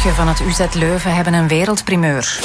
Chirurgen van het UZ Leuven hebben een wereldprimeur.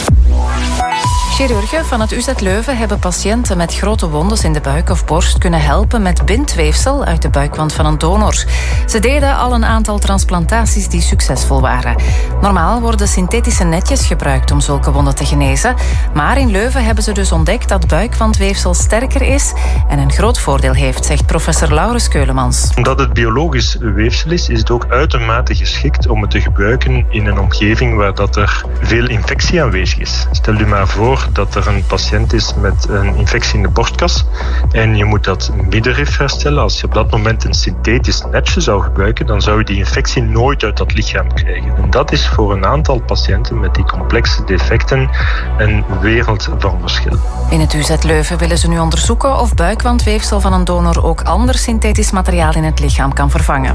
Chirurgen van het UZ Leuven hebben patiënten met grote wondes in de buik of borst kunnen helpen met bindweefsel uit de buikwand van een donor. Ze deden al een aantal transplantaties die succesvol waren. Normaal worden synthetische netjes gebruikt om zulke wonden te genezen, maar in Leuven hebben ze dus ontdekt dat buikwandweefsel sterker is en een groot voordeel heeft, zegt professor Laurens Keulemans. Omdat het biologisch weefsel is het ook uitermate geschikt om het te gebruiken in een omgeving waar dat er veel infectie aanwezig is. Stel u maar voor dat er een patiënt is met een infectie in de borstkas en je moet dat middenrif herstellen. Als je op dat moment een synthetisch netje zou gebruiken, dan zou je die infectie nooit uit dat lichaam krijgen. En dat is voor een aantal patiënten met die complexe defecten een wereld van verschil. In het UZ Leuven willen ze nu onderzoeken of buikwandweefsel van een donor ook ander synthetisch materiaal in het lichaam kan vervangen.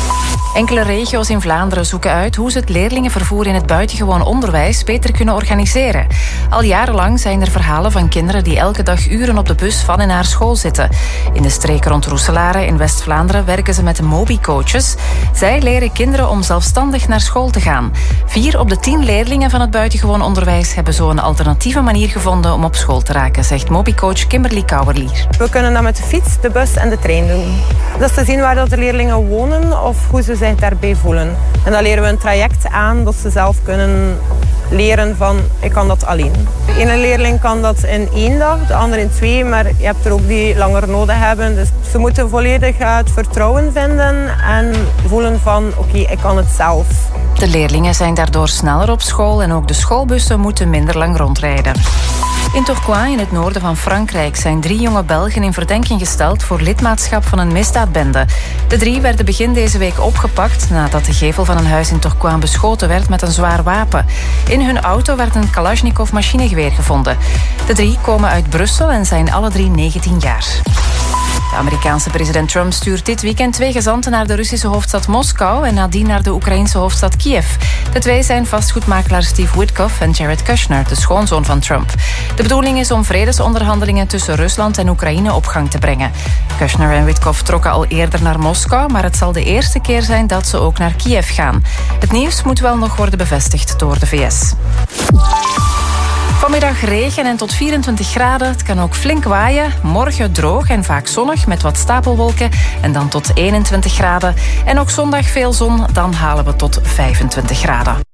Enkele regio's in Vlaanderen zoeken uit hoe ze het leerlingenvervoer in het buitengewoon onderwijs beter kunnen organiseren. Al jarenlang zijn er verhalen van kinderen die elke dag uren op de bus van en naar school zitten. In de streek rond Roeselare in West-Vlaanderen werken ze met de Mobi-coaches. Zij leren kinderen om zelfstandig naar school te gaan. 4 op de 10 leerlingen van het buitengewoon onderwijs hebben zo een alternatieve manier gevonden om op school te raken, zegt Mobi-coach Kimberly Kouwerlier. We kunnen dat met de fiets, de bus en de trein doen. Dat is te zien waar de leerlingen wonen of hoe ze zich daarbij voelen. En dan leren we een traject aan dat ze zelf kunnen leren van ik kan dat alleen. De ene leerling kan dat in 1 dag, de andere in 2, maar je hebt er ook die langer nodig hebben. Dus ze moeten volledig het vertrouwen vinden en voelen van oké, ik kan het zelf. De leerlingen zijn daardoor sneller op school en ook de schoolbussen moeten minder lang rondrijden. In Tourcoing, in het noorden van Frankrijk, zijn 3 jonge Belgen in verdenking gesteld voor lidmaatschap van een misdaadbende. De 3 werden begin deze week opgepakt nadat de gevel van een huis in Tourcoing beschoten werd met een zwaar wapen. In hun auto werd een Kalashnikov machinegeweer gevonden. De 3 komen uit Brussel en zijn alle 3 19 jaar. De Amerikaanse president Trump stuurt dit weekend 2 gezanten naar de Russische hoofdstad Moskou en nadien naar de Oekraïnse hoofdstad Kiev. De 2 zijn vastgoedmakelaar Steve Witkoff en Jared Kushner, de schoonzoon van Trump. De bedoeling is om vredesonderhandelingen tussen Rusland en Oekraïne op gang te brengen. Kushner en Witkoff trokken al eerder naar Moskou, maar het zal de eerste keer zijn dat ze ook naar Kiev gaan. Het nieuws moet wel nog worden bevestigd door de VS. Vanmiddag regen en tot 24 graden. Het kan ook flink waaien. Morgen droog en vaak zonnig met wat stapelwolken. En dan tot 21 graden. En ook zondag veel zon. Dan halen we tot 25 graden.